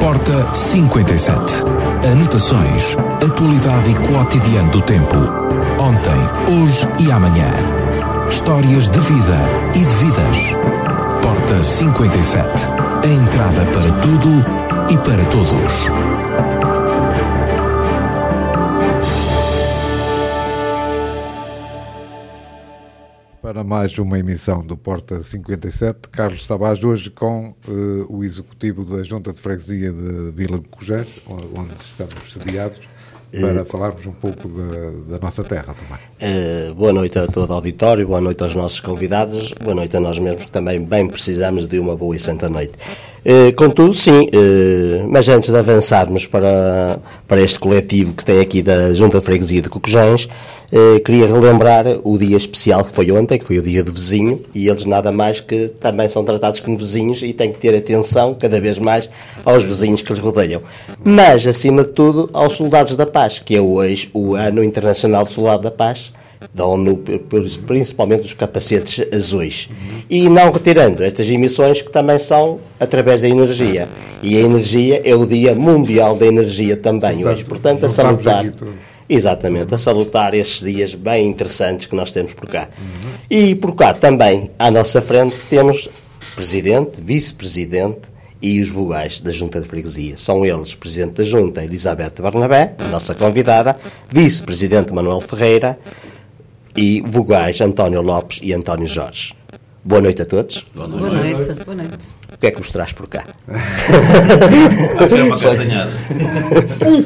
Porta 57. Anotações, atualidade e quotidiano do tempo. Ontem, hoje e amanhã. Histórias de vida e de vidas. Porta 57. A entrada para tudo e para todos. Para mais uma emissão do Porta 57, Carlos Tavares, hoje com o Executivo da Junta de Freguesia de Vila de Cojés, onde estamos sediados, para falarmos um pouco da nossa terra também. Boa noite a todo o auditório, boa noite aos nossos convidados, boa noite a nós mesmos, que também bem precisamos de uma boa e santa noite. Contudo, sim, mas antes de avançarmos para este coletivo que tem aqui da Junta de Freguesia de Cocojães, queria relembrar o dia especial que foi ontem, que foi o dia do vizinho, e eles nada mais que também são tratados como vizinhos e têm que ter atenção cada vez mais aos vizinhos que lhes rodeiam. Mas, acima de tudo, aos soldados da paz, que é hoje o Ano Internacional do Soldado da Paz, da ONU, principalmente os capacetes azuis. E não retirando estas emissões que também são através da energia. E a energia é o Dia Mundial da Energia também hoje. Portanto, a salutar... Exatamente, a salutar estes dias bem interessantes que nós temos por cá. E por cá também, à nossa frente, temos Presidente, Vice-Presidente e os vogais da Junta de Freguesia. São eles, Presidente da Junta, Elizabeth Barnabé, nossa convidada, Vice-Presidente Manuel Ferreira e vogais António Lopes e António Jorge. Boa noite a todos. Boa noite. Boa noite. O que é que vos traz por cá? Até uma castanhada. Um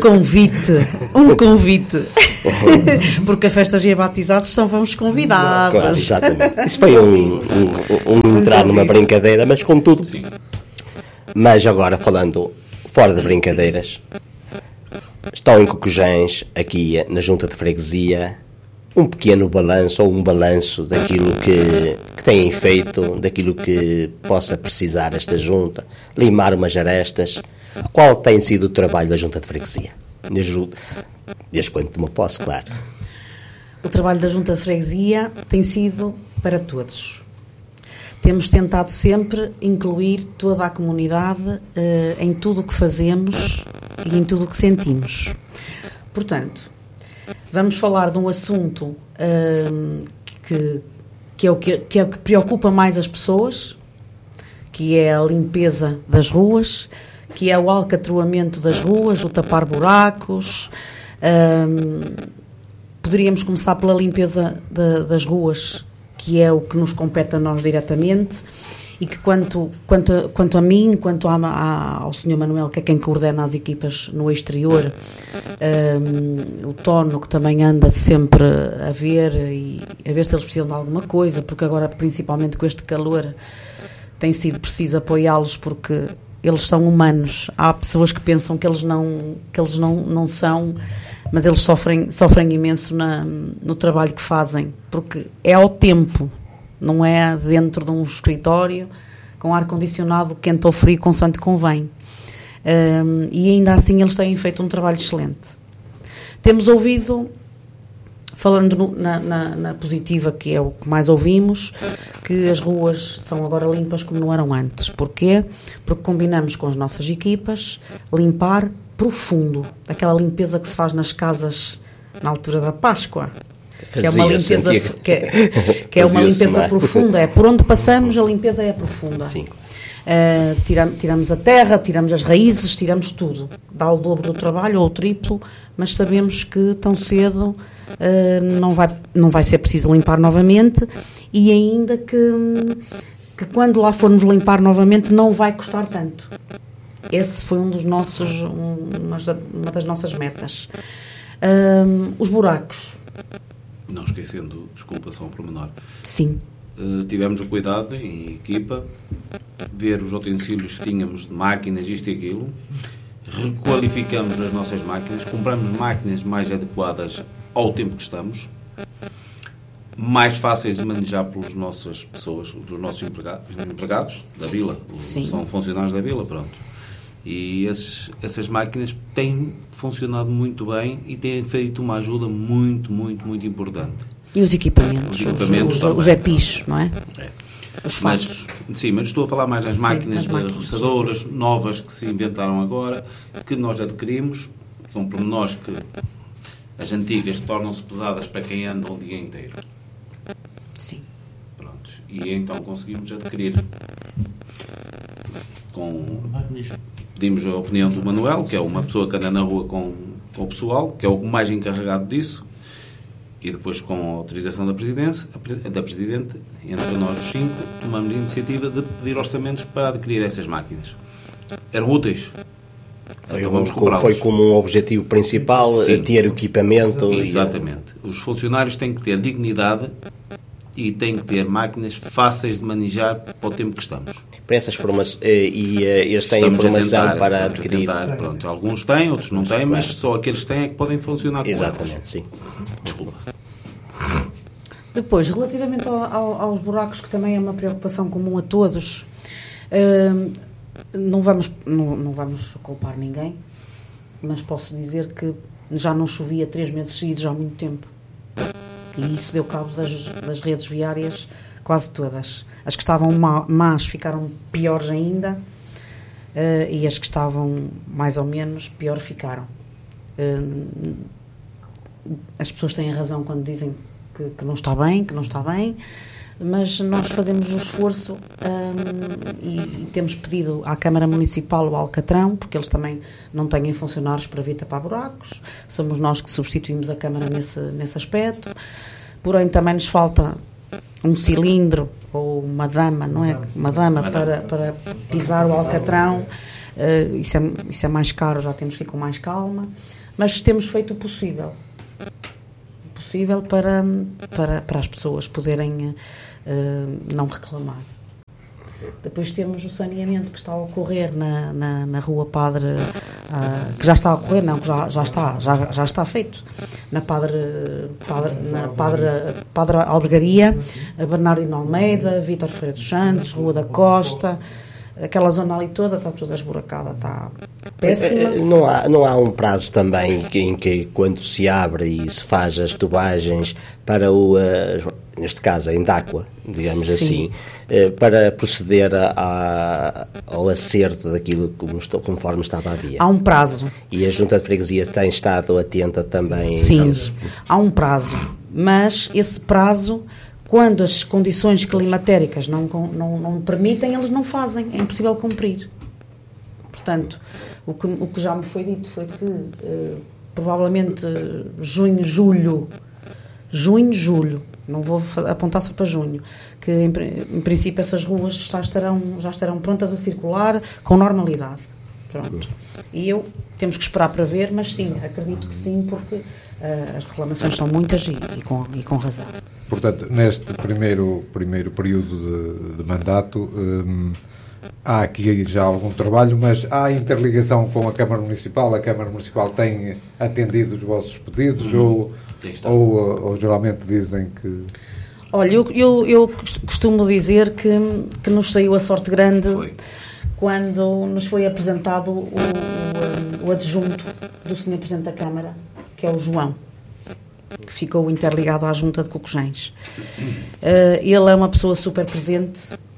convite. Porque a festas e a batizados são vamos convidados. Claro, exatamente. Isso foi um entrar numa brincadeira, mas contudo. Sim. Mas agora, falando fora de brincadeiras, estão em Cocojães, aqui na Junta de Freguesia, um pequeno balanço ou um balanço daquilo que têm feito, daquilo que possa precisar esta Junta, limar umas arestas. Qual tem sido o trabalho da Junta de Freguesia? Desde quando tomou posse, claro. O trabalho da Junta de Freguesia tem sido para todos. Temos tentado sempre incluir toda a comunidade em tudo o que fazemos e em tudo o que sentimos. Portanto, vamos falar de um assunto que é o que preocupa mais as pessoas, que é a limpeza das ruas, que é o alcatroamento das ruas, o tapar buracos. Poderíamos começar pela limpeza das ruas, que é o que nos compete a nós diretamente, e que quanto a mim, quanto ao Sr. Manuel, que é quem coordena as equipas no exterior, o Tono, que também anda sempre a ver se eles precisam de alguma coisa, porque agora, principalmente com este calor, tem sido preciso apoiá-los, porque eles são humanos. Há pessoas que pensam que eles não são, mas eles sofrem imenso no trabalho que fazem, porque é ao tempo. Não é dentro de um escritório com ar-condicionado quente ou frio, consoante convém. E ainda assim eles têm feito um trabalho excelente. Temos ouvido, falando na positiva, que é o que mais ouvimos, que as ruas são agora limpas como não eram antes. Porquê? Porque combinamos com as nossas equipas limpar profundo, aquela limpeza que se faz nas casas na altura da Páscoa. Que é uma limpeza, que é uma limpeza profunda. É por onde passamos, a limpeza é profunda. Sim. Tiramos a terra, tiramos as raízes, tiramos tudo. Dá o dobro do trabalho ou o triplo, mas sabemos que tão cedo não vai ser preciso limpar novamente, e ainda que quando lá formos limpar novamente não vai custar tanto. Esse foi uma das nossas metas. Os buracos. Não esquecendo, desculpa, só um pormenor. Sim. Tivemos o cuidado, em equipa, ver os utensílios que tínhamos de máquinas, isto e aquilo, requalificamos as nossas máquinas, compramos máquinas mais adequadas ao tempo que estamos, mais fáceis de manejar pelas nossas pessoas, dos nossos empregados da vila. Sim. São funcionários da vila, pronto. E essas máquinas têm funcionado muito bem e têm feito uma ajuda muito, muito, muito importante. E os equipamentos? Os EPIs, não é? os factos. Sim, mas estou a falar mais das máquinas, roçadoras novas que se inventaram agora, que nós adquirimos. São pormenores que as antigas tornam-se pesadas para quem anda um dia inteiro. Sim. Pronto. E então conseguimos adquirir. Pedimos a opinião do Manuel, que é uma pessoa que anda na rua com o pessoal, que é o mais encarregado disso, e depois, com a autorização da Presidente, entre nós os 5, tomamos a iniciativa de pedir orçamentos para adquirir essas máquinas. Eram úteis. Foi como um objetivo principal, ter equipamento. Exatamente. Os funcionários têm que ter dignidade e têm que ter máquinas fáceis de manejar para o tempo que estamos. Para essas formações, eles têm informação para adquirir. Pronto, alguns têm, outros não têm, mas só aqueles que têm é que podem funcionar com Exatamente, elas. sim. Desculpa. Depois, relativamente aos buracos, que também é uma preocupação comum a todos, não vamos culpar ninguém, mas posso dizer que já não chovia 3 meses seguidos há muito tempo. E isso deu cabo das redes viárias quase todas. As que estavam más ficaram piores ainda, e as que estavam mais ou menos pior ficaram. As pessoas têm razão quando dizem que não está bem, mas nós fazemos o esforço, e temos pedido à Câmara Municipal o Alcatrão, porque eles também não têm funcionários para vir tapar buracos. Somos nós que substituímos a Câmara nesse aspecto. Porém, também nos falta um cilindro ou uma dama, não é? Uma dama para pisar o Alcatrão. Isso é mais caro, já temos que ir com mais calma. Mas temos feito o possível para as pessoas poderem não reclamar. Depois temos o saneamento que está a ocorrer na Rua Padre, que já está a ocorrer, não, que já está feito, na Padre Albergaria, Bernardino Almeida, Vítor Ferreira dos Santos, Rua da Costa, aquela zona ali toda está toda esburacada, está péssima. Não há um prazo também em que quando se abre e se faz as tubagens para neste caso a Indáqua, digamos Sim. assim, para proceder ao acerto daquilo conforme estava a via. Há um prazo. E a Junta de Freguesia tem estado atenta também. Sim, há um prazo, mas esse prazo, quando as condições climatéricas não permitem, eles não fazem, é impossível cumprir. Portanto, o que já me foi dito foi que provavelmente junho, julho, não vou apontar só para junho, que em princípio essas ruas já estarão prontas a circular com normalidade. Pronto. E temos que esperar para ver, mas sim, acredito que sim, porque as reclamações são muitas e com razão. Portanto, neste primeiro período de mandato, há aqui já algum trabalho, mas há interligação com a Câmara Municipal? A Câmara Municipal tem atendido os vossos pedidos ou geralmente dizem que... Olha, eu costumo dizer que nos saiu a sorte grande quando nos foi apresentado o adjunto do Sr. Presidente da Câmara, que é o João, que ficou interligado à Junta de Cocujães. Ele é uma pessoa super presente.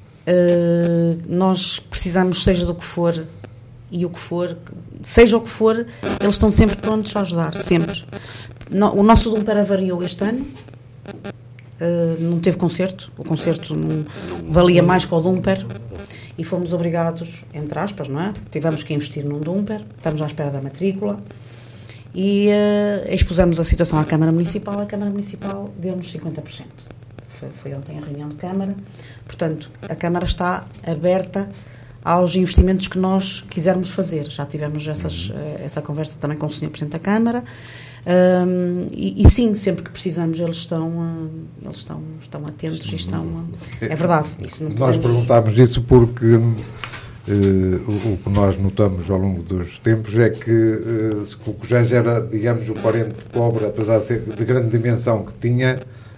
Nós precisamos, seja o que for, eles estão sempre prontos a ajudar, sempre. O nosso Dumper avariou este ano, não teve concerto, o concerto não valia mais que o Dumper, e fomos obrigados, entre aspas, não é? Tivemos que investir num Dumper, estamos à espera da matrícula, e expusemos a situação à Câmara Municipal. A Câmara Municipal deu-nos 50%. Foi ontem a reunião de Câmara. Portanto, a Câmara está aberta aos investimentos que nós quisermos fazer. Já tivemos essa conversa também com o Sr. Presidente da Câmara. E sim, sempre que precisamos, eles estão atentos e estão... É verdade. Isso não nós perguntámos isso porque o que nós notamos ao longo dos tempos é que se Cocujães era, digamos, o parente pobre, apesar de ser de grande dimensão que tinha,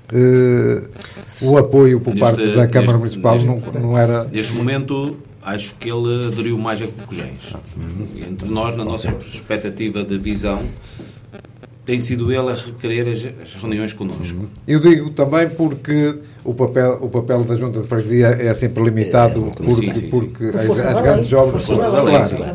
o apoio por parte da Câmara Municipal não era... Neste momento, acho que ele aderiu mais a Cocujães. Entre nós, na nossa expectativa de visão, tem sido ele a requerer as reuniões connosco. Eu digo também porque o papel da Junta de Freguesia é sempre limitado porque as grandes obras são claro.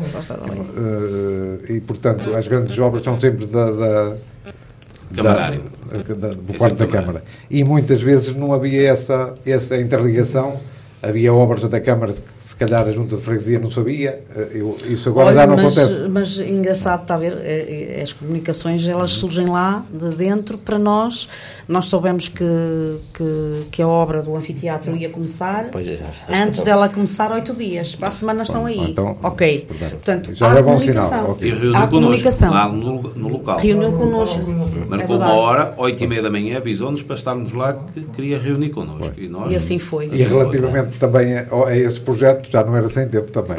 Lei. E portanto as grandes obras são sempre Camarário. Do quarto da Câmara. E muitas vezes não havia essa interligação, havia obras da Câmara que se calhar a Junta de Freguesia não sabia, isso agora já não acontece. Mas engraçado, está a ver, as comunicações elas surgem lá de dentro para nós soubemos que a obra do anfiteatro ia começar, antes dela começar 8 dias, para a semana estão aí, então, ok, portanto já é bom sinal, okay. E reuniu connosco lá no local, reuniu connosco, marcou uma hora, 8h30 da manhã, avisou-nos para estarmos lá que queria reunir connosco e assim foi. E relativamente também a esse projeto já não era sem tempo também.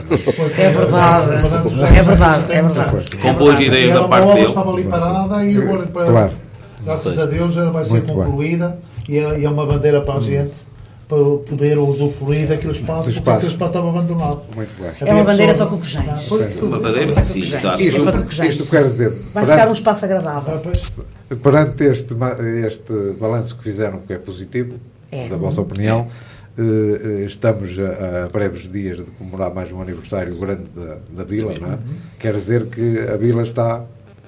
É verdade. Com boas ideias da parte dele. Estava ali parada e agora, claro. Graças a Deus, ela vai ser concluída e é uma bandeira para a gente para poder usufruir daquele espaço, porque aquele espaço estava abandonado. Muito bem. É uma bandeira para Cocujães. Uma bandeira, sim, exato. Isto quer dizer... Vai ficar um espaço agradável. Perante este balanço que fizeram, que é positivo, da vossa opinião, estamos a breves dias de comemorar mais um aniversário grande da Vila, não é? Quer dizer que a Vila está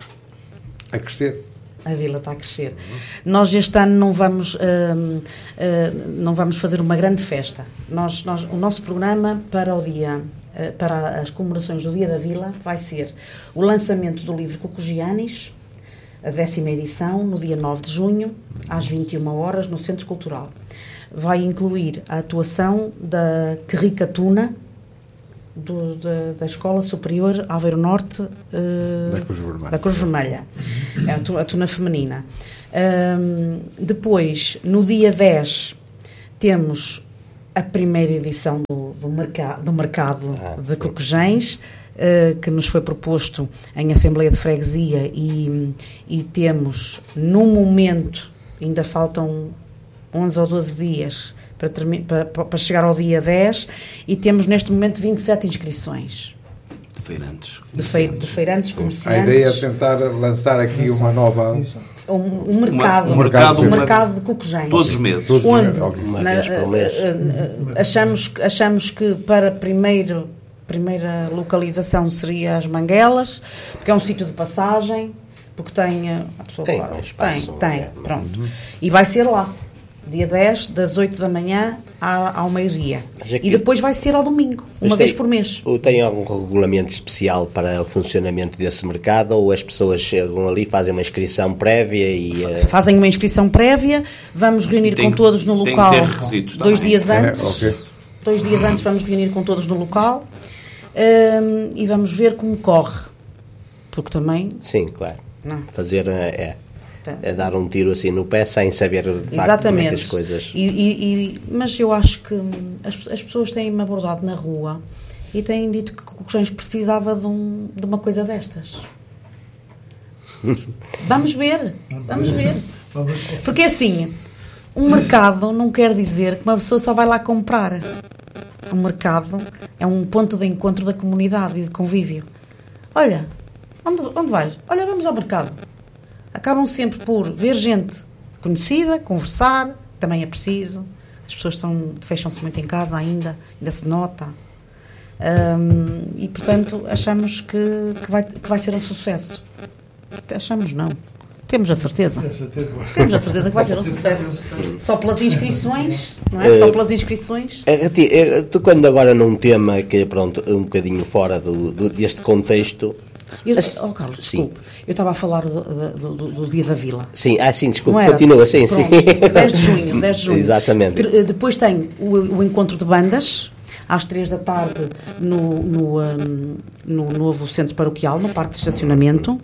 a crescer. A Vila está a crescer. Nós este ano não vamos fazer uma grande festa. O nosso programa para as comemorações do Dia da Vila vai ser o lançamento do livro Cocugianis, a 10ª edição, no dia 9 de junho, às 21 horas, no Centro Cultural. Vai incluir a atuação da Querricatuna, da Escola Superior Aveiro Norte da Cruz Vermelha, a tuna feminina. Depois, no dia 10, temos a primeira edição do Mercado de Cocujães, que nos foi proposto em Assembleia de Freguesia e temos, no momento, ainda faltam 11 ou 12 dias para chegar ao dia 10 e temos neste momento 27 inscrições. De feirantes. De feirantes, comerciantes. A ideia é tentar lançar aqui uma nova... Um mercado de Cocujães. Todos os meses. Onde uma vez por mês. Achamos que para a primeira localização seria as Manguelas, porque é um sítio de passagem, porque tem... A pessoa, tem claro, um espaço. Tem, pronto. E vai ser lá. Dia 10, das 8 da manhã ao meio-dia. E depois vai ser ao domingo, uma vez por mês. Tem algum regulamento especial para o funcionamento desse mercado, ou as pessoas chegam ali, fazem uma inscrição prévia e... Fazem uma inscrição prévia, vamos reunir com todos no local 2 dias antes. 2 dias antes vamos reunir com todos no local e vamos ver como corre. Porque também... Sim, claro. Não. Fazer... É dar um tiro assim no pé sem saber de facto como é que as coisas... Mas eu acho que as pessoas têm-me abordado na rua e têm dito que Cocujães precisava de uma coisa destas. Vamos ver. Porque assim, um mercado não quer dizer que uma pessoa só vai lá comprar. Um mercado é um ponto de encontro da comunidade e de convívio. Olha, onde vais? Olha, vamos ao mercado. Acabam sempre por ver gente conhecida, conversar, também é preciso. As pessoas fecham-se muito em casa ainda se nota. E, portanto, achamos que vai ser um sucesso. Achamos não. Temos a certeza. Temos a certeza que vai ser um sucesso. Só pelas inscrições, não é? Só pelas inscrições. Tocando agora num tema que é, pronto, um bocadinho fora deste contexto... Carlos, desculpe, eu estava a falar do Dia da Vila. Sim, desculpe, continua, sim. 10 de junho. Exatamente. Depois tem o encontro de bandas, às 3 da tarde, no novo centro paroquial, no parque de estacionamento.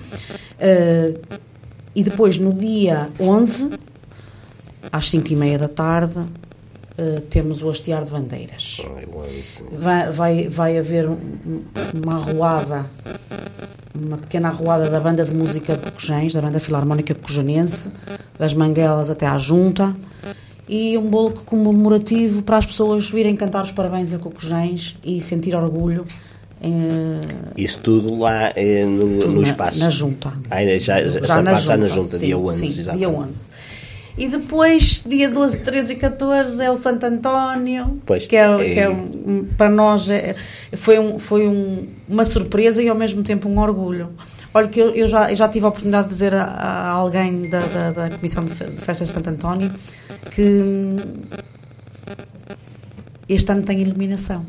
E depois, no dia 11, às 5h30 da tarde, temos o hastear de bandeiras. Vai haver uma arruada, uma pequena arruada da banda de música de Cocujães, da banda filarmónica cocujanense, das Manguelas até à Junta, e um bolo comemorativo para as pessoas virem cantar os parabéns a Cocujães e sentir orgulho Isso tudo lá no espaço? Na junta. Essa parte está na junta, sim, dia 11. Sim, dia 11. E depois, dia 12, 13 e 14, é o Santo António, pois, para nós foi uma surpresa e ao mesmo tempo um orgulho. Olha, que eu já tive a oportunidade de dizer a alguém da Comissão de Festas de Santo António que este ano tem iluminação.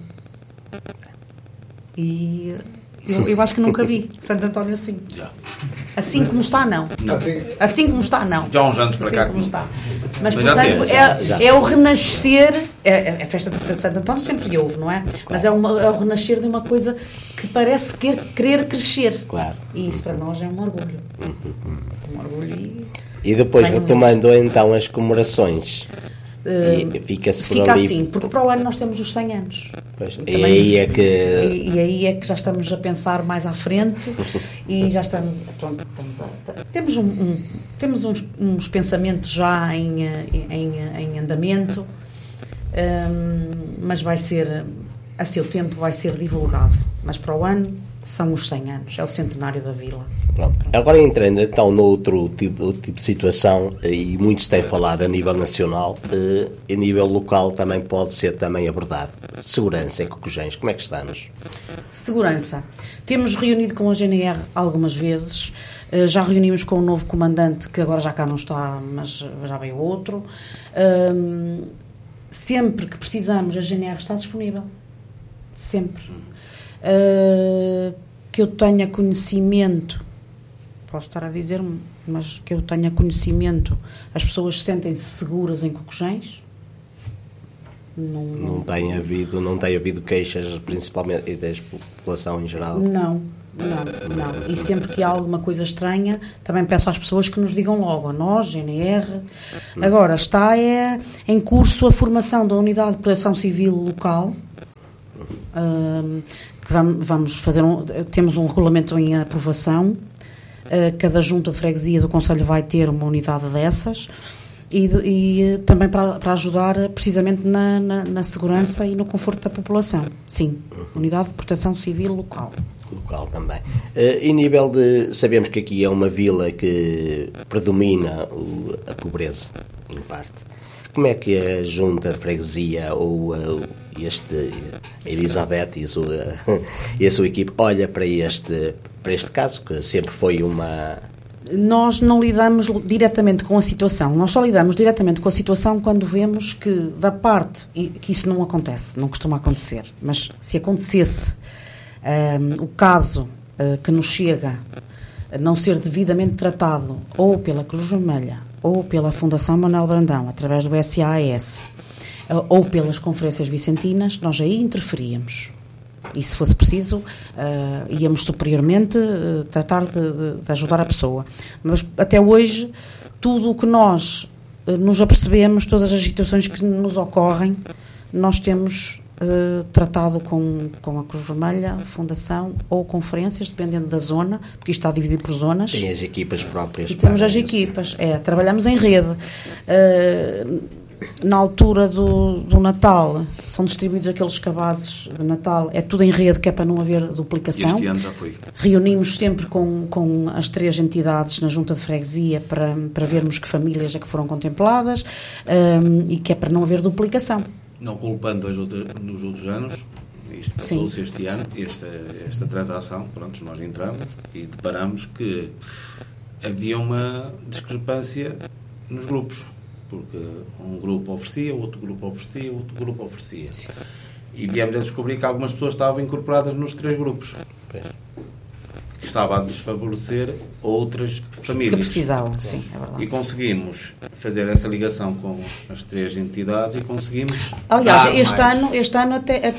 E eu acho que nunca vi Santo António assim. Já. Assim como está, não. Assim como está, não. Já há uns anos para assim cá. Como está. Mas portanto, é o renascer. A festa de Santo António sempre houve, não é? Mas é o renascer de uma coisa que parece querer crescer. Claro. E isso para nós é um orgulho. Um orgulho e depois, retomando então as comemorações, fica ali... assim, porque para o ano nós temos os 100 anos. Pois, e aí é que já estamos a pensar mais à frente e já estamos temos uns pensamentos já em andamento, mas vai ser, a seu tempo vai ser divulgado, mas para o ano são os 100 anos, é o centenário da vila. Pronto. Agora entrando então no outro tipo de situação, e muito se tem falado a nível nacional, a nível local também pode ser também abordado. Segurança em Cocujens, como é que estamos? Segurança. Temos reunido com a GNR algumas vezes, já reunimos com o novo comandante, que agora já cá não está, mas já veio outro. Sempre que precisamos, a GNR está disponível. Sempre. Que eu tenha conhecimento, posso estar a dizer, mas que eu tenha conhecimento, as pessoas sentem-se seguras em Cocujens? Não tem havido queixas, principalmente da população em geral? Não. E sempre que há alguma coisa estranha, também peço às pessoas que nos digam logo, a nós, GNR. Agora, está em curso a formação da Unidade de Proteção Civil local, que vamos fazer temos um regulamento em aprovação, cada junta de freguesia do concelho vai ter uma unidade dessas e também para ajudar precisamente na segurança e no conforto da população. Sim, Unidade de Proteção Civil local também. Em nível de, sabemos que aqui é uma vila que predomina a pobreza, em parte. Como é que a junta de freguesia ou a Elizabeth e a sua equipe olha para este caso, que sempre foi uma... Nós não lidamos diretamente com a situação, nós só lidamos diretamente com a situação quando vemos que da parte, e que isso não acontece, não costuma acontecer, mas se acontecesse o caso que nos chega a não ser devidamente tratado ou pela Cruz Vermelha ou pela Fundação Manuel Brandão, através do SAS, ou pelas conferências vicentinas, nós aí interferíamos. E se fosse preciso, íamos superiormente tratar de ajudar a pessoa. Mas até hoje, tudo o que nós nos apercebemos, todas as situações que nos ocorrem, nós temos tratado com a Cruz Vermelha, Fundação ou conferências, dependendo da zona, porque isto está dividido por zonas. Tem as equipas próprias. E temos as equipas, trabalhamos em rede. Na altura do Natal, são distribuídos aqueles cabazes de Natal, é tudo em rede, que é para não haver duplicação. Este ano já foi. Reunimos sempre com as 3 entidades na junta de freguesia para vermos que famílias é que foram contempladas e que é para não haver duplicação. Não culpando nos outros anos, isto passou-se este ano, esta transação, pronto, nós entramos e deparamos que havia uma discrepância nos grupos, porque um grupo oferecia, outro grupo oferecia, outro grupo oferecia. Sim. E viemos a descobrir que algumas pessoas estavam incorporadas nos 3 grupos. Que estava a desfavorecer outras famílias. Que precisavam, sim, é verdade. E conseguimos fazer essa ligação com as 3 entidades e conseguimos... Aliás, este ano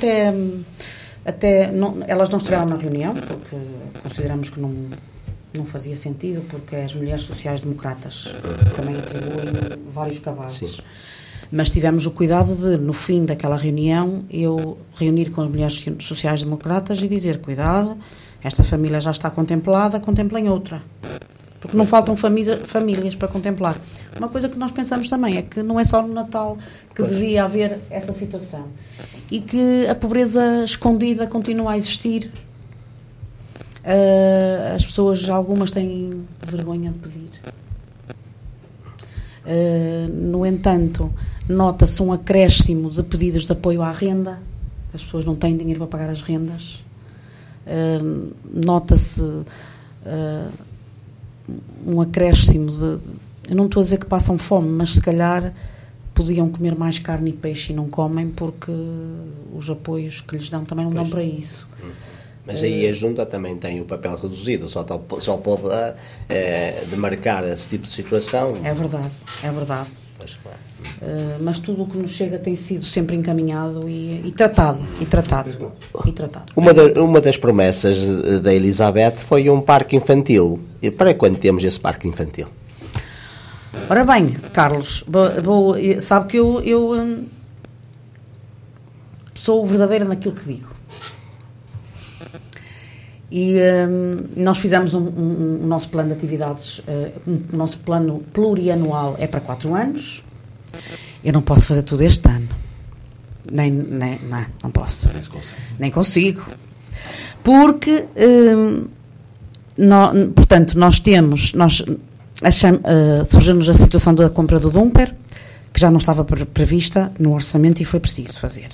até não, elas não estiveram na reunião, porque consideramos que não fazia sentido, porque as mulheres sociais-democratas também atribuem vários cabazes. Sim. Mas tivemos o cuidado de, no fim daquela reunião, eu reunir com as mulheres sociais-democratas e dizer, cuidado, esta família já está contemplada, contemplem outra. Porque não faltam famílias para contemplar. Uma coisa que nós pensamos também é que não é só no Natal que devia haver essa situação. E que a pobreza escondida continua a existir As pessoas, algumas têm vergonha de pedir. No entanto, nota-se um acréscimo de pedidos de apoio à renda. As pessoas não têm dinheiro para pagar as rendas. Nota-se um acréscimo eu não estou a dizer que passam fome, mas se calhar podiam comer mais carne e peixe e não comem porque os apoios que lhes dão também não dão para isso. Mas aí a Junta também tem o papel reduzido, só pode demarcar esse tipo de situação. É verdade. Pois, claro. Mas tudo o que nos chega tem sido sempre encaminhado e tratado. Uma das promessas da Elizabeth foi um parque infantil. E para quando temos esse parque infantil? Ora bem, Carlos, sabe que eu sou verdadeira naquilo que digo. E nós fizemos o nosso plano de atividades, o nosso plano plurianual é para 4 anos. Eu não posso fazer tudo este ano. Não posso. Nem consigo. Porque, portanto, surgiu-nos a situação da compra do Dumper, que já não estava prevista no orçamento e foi preciso fazer.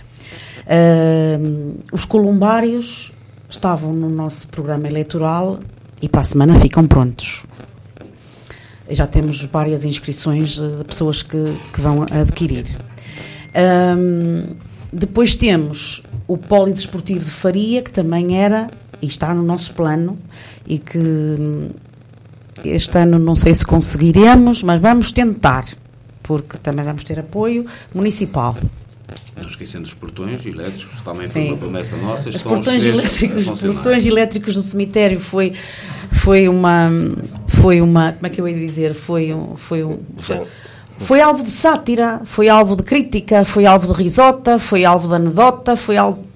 Os columbários estavam no nosso programa eleitoral e para a semana ficam prontos. Já temos várias inscrições de pessoas que vão adquirir. Depois temos o polidesportivo de Faria, que também era e está no nosso plano e que este ano não sei se conseguiremos, mas vamos tentar, porque também vamos ter apoio municipal. Não esquecendo os portões elétricos, também foi uma promessa nossa. Os portões elétricos do cemitério foi uma, como é que eu ia dizer, foi alvo de sátira, foi alvo de crítica, foi alvo de risota, foi alvo de anedota, foi alvo